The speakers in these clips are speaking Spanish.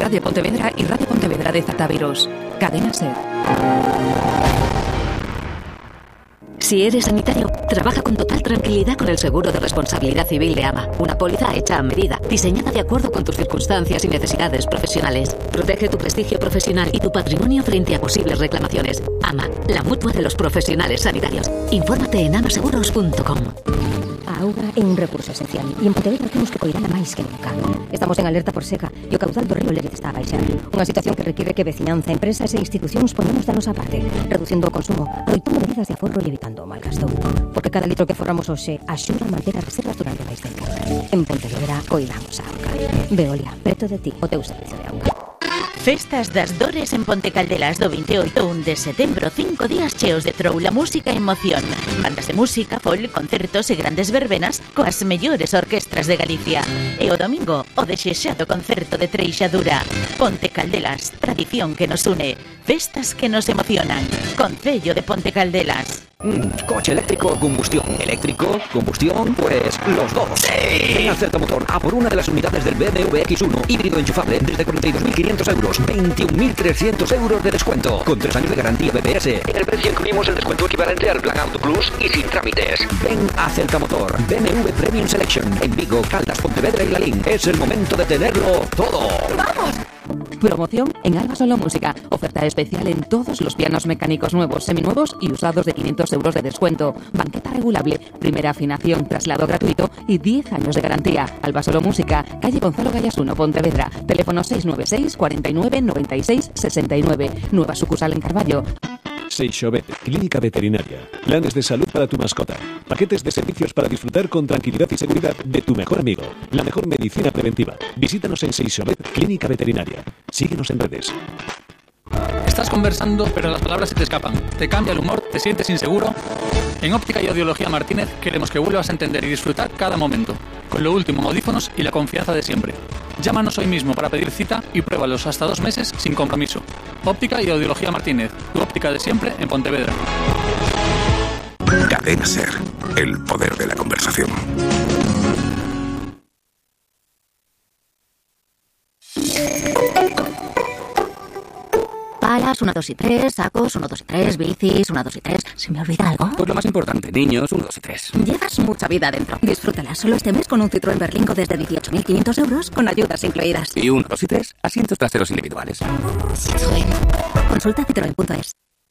Radio Pontevedra y Radio Pontevedra de Zataviros. Cadena SER. Si eres sanitario, trabaja con total tranquilidad con el seguro de responsabilidad civil de AMA. Una póliza hecha a medida, diseñada de acuerdo con tus circunstancias y necesidades profesionales. Protege tu prestigio profesional y tu patrimonio frente a posibles reclamaciones. AMA, la mutua de los profesionales sanitarios. Infórmate en amaseguros.com. A auga é un recurso esencial e en Pontevedra temos que coidala máis que nunca. Estamos en alerta por seca e o caudal do río Lérez está a baixar. Unha situación que require que veciñanza, empresas e institucións poñamos da nosa parte, reducindo o consumo, adoitando medidas de aforro e evitando o mal gasto. Porque cada litro que aforramos hoxe axuda a manter as reservas durante máis tempo. En Pontevedra coidamos a auga. Veolia, preto de ti, o teu servizo de auga. Festas das Dores en Ponte Caldelas do 28 1 de setembro, 5 días cheos de troula, música e emoción. Bandas de música, folk, concertos e grandes verbenas coas mellores orquestras de Galicia. E o domingo, o desexado concerto de Treixadura. Ponte Caldelas, tradición que nos une, festas que nos emocionan. Concello de Ponte Caldelas. Coche eléctrico o combustión. ¿Eléctrico? ¿Combustión? Pues los dos. ¡Sí! Ven a Celtamotor a por una de las unidades del BMW X1 híbrido enchufable desde 42.500 euros, 21.300 euros de descuento, con 3 años de garantía BPS. En el precio incluimos el descuento equivalente al Plan Auto Plus y sin trámites. Ven a Celtamotor, BMW Premium Selection, en Vigo, Caldas, Pontevedra y Lalín. Es el momento de tenerlo todo. ¡Vamos! Promoción en Alba Solo Música. Oferta especial en todos los pianos mecánicos nuevos, seminuevos y usados de 500 euros de descuento. Banqueta regulable, primera afinación, traslado gratuito y 10 años de garantía. Alba Solo Música, calle Gonzalo Gallas 1, Pontevedra. Teléfono 696 49 96 69. Nueva sucursal en Carballo. Seixovet, clínica veterinaria. Planes de salud para tu mascota. Paquetes de servicios para disfrutar con tranquilidad y seguridad de tu mejor amigo. La mejor medicina preventiva. Visítanos en Seixovet, clínica veterinaria. Síguenos en redes. Estás conversando, pero las palabras se te escapan. Te cambia el humor, te sientes inseguro. En Óptica y Audiología Martínez queremos que vuelvas a entender y disfrutar cada momento, con lo último en audífonos y la confianza de siempre. Llámanos hoy mismo para pedir cita y pruébalos hasta 2 meses sin compromiso. Óptica y Audiología Martínez, tu óptica de siempre en Pontevedra. Cadena SER, el poder de la conversación. Palas, 1, 2 y 3, sacos, 1, 2 y 3, bicis, 1, 2 y 3. ¿Se me olvida algo? Pues lo más importante, niños, 1, 2 y 3. Llevas mucha vida adentro. Disfrútala solo este mes con un Citroën Berlingo desde 18.500 euros con ayudas incluidas. Y 1, 2 y 3, asientos traseros individuales. Citroën. Consulta citroen.es.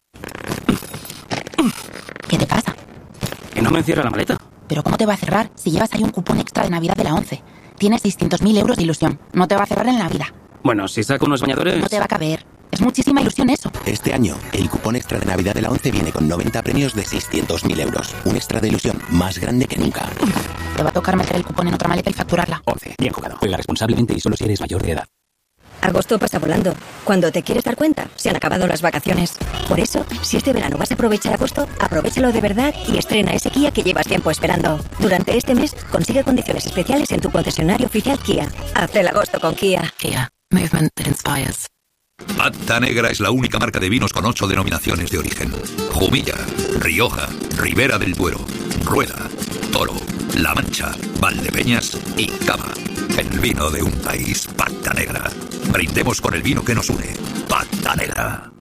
¿Qué te pasa? Que no me encierra la maleta. ¿Pero cómo te va a cerrar si llevas ahí un cupón extra de Navidad de la 11? Tienes 600.000 euros de ilusión. No te va a cerrar en la vida. Bueno, si saco unos bañadores... No te va a caber. Es muchísima ilusión eso. Este año, el cupón extra de Navidad de la 11 viene con 90 premios de 600.000 euros. Un extra de ilusión más grande que nunca. Te va a tocar meter el cupón en otra maleta y facturarla. 11. Bien jugado. Juega responsablemente y solo si eres mayor de edad. Agosto pasa volando. Cuando te quieres dar cuenta, se han acabado las vacaciones. Por eso, si este verano vas a aprovechar agosto, aprovéchalo de verdad y estrena ese Kia que llevas tiempo esperando. Durante este mes, consigue condiciones especiales en tu concesionario oficial Kia. Haz el agosto con Kia. Kia. Movement that inspires. Pata Negra es la única marca de vinos con 8 denominaciones de origen. Jumilla, Rioja, Ribera del Duero, Rueda, Toro, La Mancha, Valdepeñas y Cava. El vino de un país, Pata Negra. Brindemos con el vino que nos une. Pata Negra.